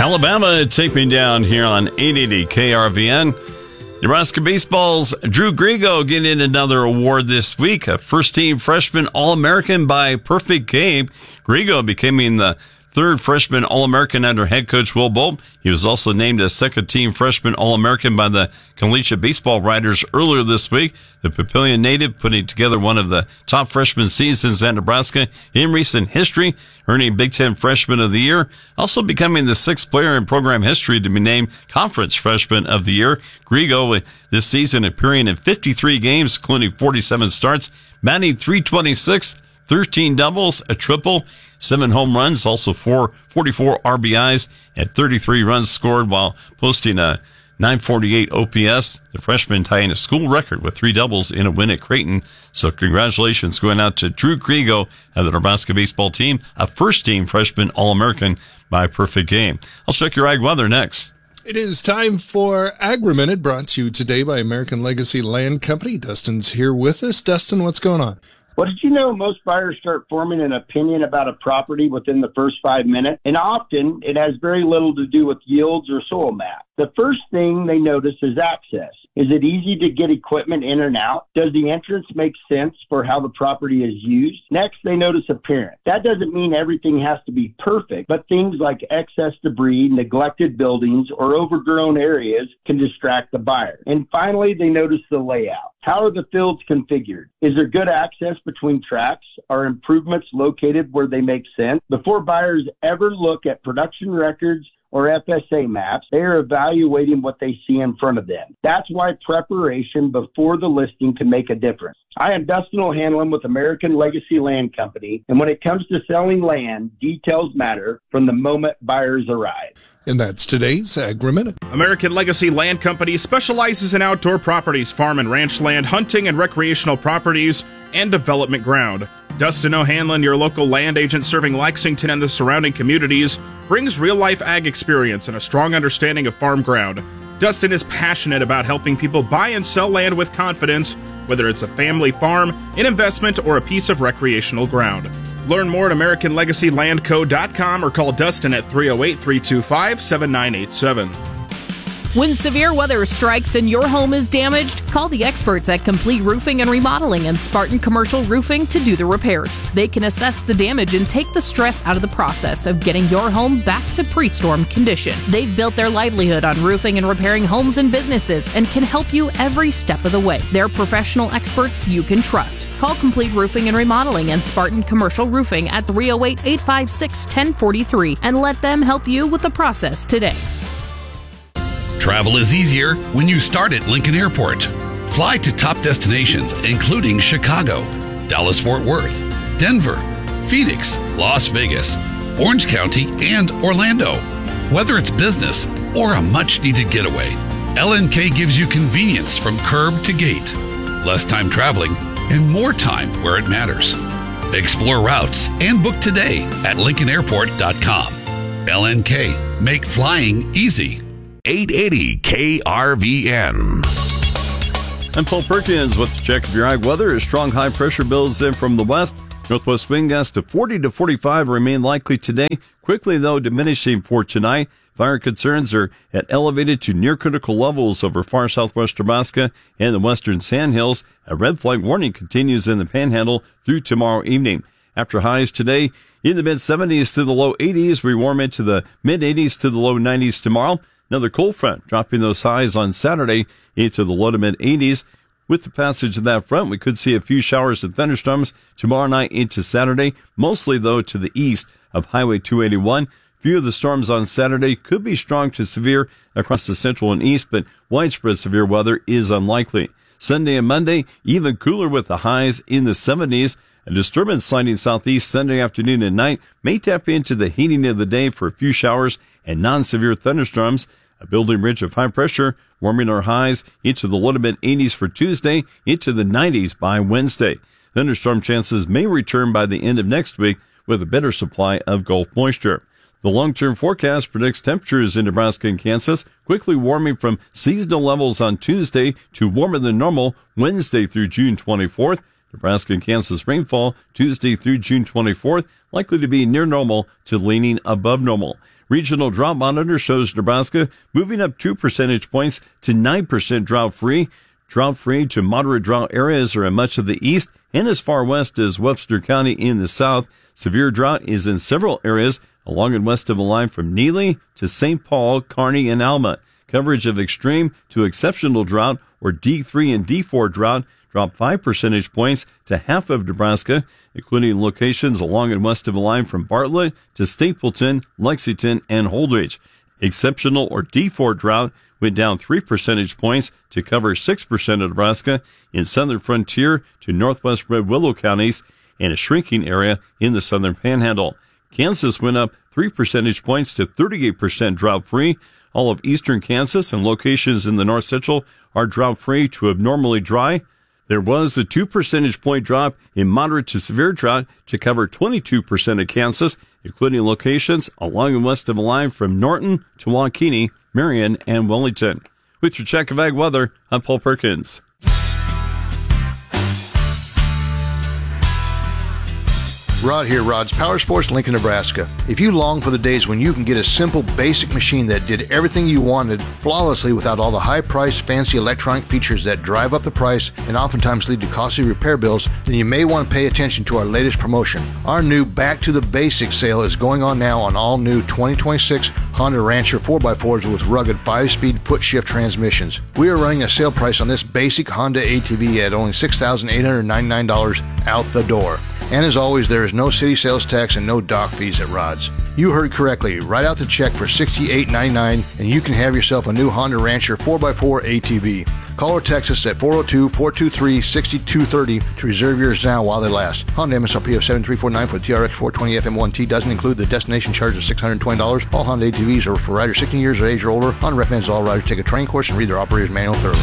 Alabama taking down here on 880 KRVN. Nebraska Baseball's Drew Grigo getting another award this week, a first-team freshman All-American by perfect game. Grigo becoming the third freshman All-American under head coach Will Bolt. He was also named a second-team freshman All-American by the Collegiate Baseball Writers earlier this week. The Papillion native putting together one of the top freshman seasons at Nebraska in recent history, earning Big Ten Freshman of the Year, also becoming the sixth player in program history to be named Conference Freshman of the Year. Grigo this season appearing in 53 games, including 47 starts, batting .326, 13 doubles, a triple, 7 home runs, also 44 RBIs, and 33 runs scored while posting a .948 OPS. The freshman tying a school record with 3 doubles in a win at Creighton. So congratulations going out to Drew Grigo of the Nebraska baseball team, a first-team freshman All-American by perfect game. I'll check your ag weather next. It is time for Agri-Minute, brought to you today by American Legacy Land Company. Dustin's here with us. Dustin, what's going on? Well, did you know most buyers start forming an opinion about a property within the first 5 minutes? And often it has very little to do with yields or soil map. The first thing they notice is access. Is it easy to get equipment in and out? Does the entrance make sense for how the property is used? Next, they notice appearance. That doesn't mean everything has to be perfect, but things like excess debris, neglected buildings, or overgrown areas can distract the buyer. And finally, they notice the layout. How are the fields configured? Is there good access between tracks? Are improvements located where they make sense? Before buyers ever look at production records or FSA maps, they are evaluating what they see in front of them. That's why preparation before the listing can make a difference. I am Dustin O'Hanlon with American Legacy Land Company, and when it comes to selling land, details matter from the moment buyers arrive. And that's today's Agri-Minute. American Legacy Land Company specializes in outdoor properties, farm and ranch land, hunting and recreational properties, and development ground. Dustin O'Hanlon, your local land agent serving Lexington and the surrounding communities, brings real-life ag experience and a strong understanding of farm ground. Dustin is passionate about helping people buy and sell land with confidence, whether it's a family farm, an investment, or a piece of recreational ground. Learn more at AmericanLegacyLandCo.com or call Dustin at 308-325-7987. When severe weather strikes and your home is damaged, call the experts at Complete Roofing and Remodeling and Spartan Commercial Roofing to do the repairs. They can assess the damage and take the stress out of the process of getting your home back to pre-storm condition. They've built their livelihood on roofing and repairing homes and businesses and can help you every step of the way. They're professional experts you can trust. Call Complete Roofing and Remodeling and Spartan Commercial Roofing at 308-856-1043 and let them help you with the process today. Travel is easier when you start at Lincoln Airport. Fly to top destinations including Chicago, Dallas-Fort Worth, Denver, Phoenix, Las Vegas, Orange County, and Orlando. Whether it's business or a much-needed getaway, LNK gives you convenience from curb to gate, less time traveling, and more time where it matters. Explore routes and book today at LincolnAirport.com. LNK, make flying easy. 880 KRVN. I'm Paul Perkins with the check of your ag weather. A strong high pressure builds in from the west. Northwest wind gusts to 40 to 45 remain likely today. Quickly, though, diminishing for tonight. Fire concerns are at elevated to near critical levels over far southwest Nebraska and the western Sandhills. A red flag warning continues in the Panhandle through tomorrow evening. After highs today in the mid-70s to the low 80s, we warm into the mid-80s to the low 90s tomorrow. Another cold front dropping those highs on Saturday into the low to mid-80s. With the passage of that front, we could see a few showers and thunderstorms tomorrow night into Saturday, mostly, though, to the east of Highway 281. Few of the storms on Saturday could be strong to severe across the central and east, but widespread severe weather is unlikely. Sunday and Monday, even cooler with the highs in the 70s. A disturbance sliding southeast Sunday afternoon and night may tap into the heating of the day for a few showers and non-severe thunderstorms. A building ridge of high pressure warming our highs into the low to mid-80s for Tuesday, into the 90s by Wednesday. Thunderstorm chances may return by the end of next week with a better supply of Gulf moisture. The long-term forecast predicts temperatures in Nebraska and Kansas quickly warming from seasonal levels on Tuesday to warmer than normal Wednesday through June 24th. Nebraska and Kansas rainfall Tuesday through June 24th, likely to be near normal to leaning above normal. Regional drought monitor shows Nebraska moving up 2 percentage points to 9% drought-free. Drought-free to moderate drought areas are in much of the east and as far west as Webster County in the south. Severe drought is in several areas along and west of the line from Neely to St. Paul, Kearney, and Alma. Coverage of extreme to exceptional drought, or D3 and D4 drought, dropped 5 percentage points to half of Nebraska, including locations along and west of the line from Bartlett to Stapleton, Lexington, and Holdrege. Exceptional or D4 drought went down 3 percentage points to cover 6% of Nebraska in southern frontier to northwest Red Willow counties and a shrinking area in the southern panhandle. Kansas went up 3 percentage points to 38% drought-free. All of eastern Kansas and locations in the north central are drought-free to abnormally dry. There was a 2 percentage point drop in moderate to severe drought to cover 22% of Kansas, including locations along and west of the line from Norton to Waukene, Marion, and Wellington. With your check of ag weather, I'm Paul Perkins. Rod here, Rod's Power Sports, Lincoln, Nebraska. If you long for the days when you can get a simple, basic machine that did everything you wanted flawlessly without all the high-priced, fancy electronic features that drive up the price and oftentimes lead to costly repair bills, then you may want to pay attention to our latest promotion. Our new Back to the Basics sale is going on now on all new 2026 Honda Rancher 4x4s with rugged 5-speed foot-shift transmissions. We are running a sale price on this basic Honda ATV at only $6,899 out the door. And as always, there is no city sales tax and no dock fees at Rod's. You heard correctly. Write out the check for $68.99 and you can have yourself a new Honda Rancher 4x4 ATV. Call or text us at 402-423-6230 to reserve yours now while they last. Honda MSRP of $7,349 for the TRX 420 FM1T doesn't include the destination charge of $620. All Honda ATVs are for riders 16 years of age or older. Honda recommends all riders take a training course and read their operator's manual thoroughly.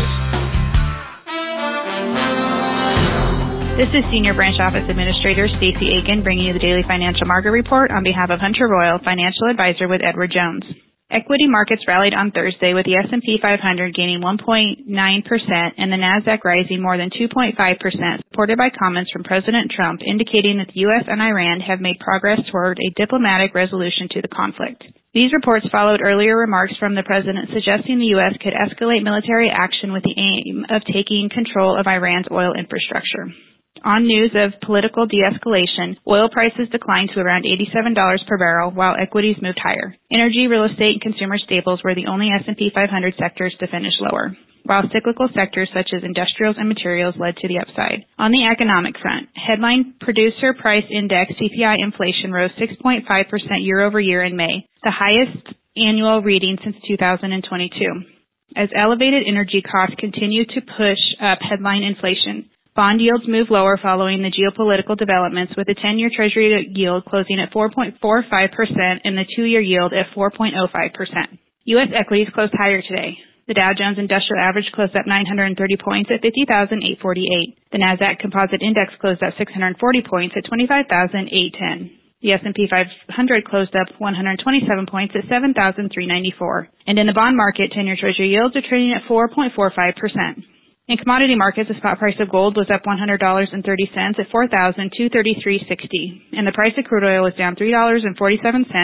This is Senior Branch Office Administrator Stacy Aiken bringing you the Daily Financial Market Report on behalf of Hunter Royal, Financial Advisor with Edward Jones. Equity markets rallied on Thursday with the S&P 500 gaining 1.9% and the Nasdaq rising more than 2.5%, supported by comments from President Trump indicating that the U.S. and Iran have made progress toward a diplomatic resolution to the conflict. These reports followed earlier remarks from the president suggesting the U.S. could escalate military action with the aim of taking control of Iran's oil infrastructure. On news of political de-escalation, oil prices declined to around $87 per barrel, while equities moved higher. Energy, real estate, and consumer staples were the only S&P 500 sectors to finish lower, while cyclical sectors such as industrials and materials led to the upside. On the economic front, headline Producer Price Index CPI inflation rose 6.5% year over year in May, the highest annual reading since 2022, as elevated energy costs continue to push up headline inflation. Bond yields move lower following the geopolitical developments, with the 10-year Treasury yield closing at 4.45% and the 2-year yield at 4.05%. U.S. equities closed higher today. The Dow Jones Industrial Average closed up 930 points at 50,848. The Nasdaq Composite Index closed up 640 points at 25,810. The S&P 500 closed up 127 points at 7,394. And in the bond market, 10-year Treasury yields are trading at 4.45%. In commodity markets, the spot price of gold was up $100.30 at $4,233.60, and the price of crude oil was down $3.47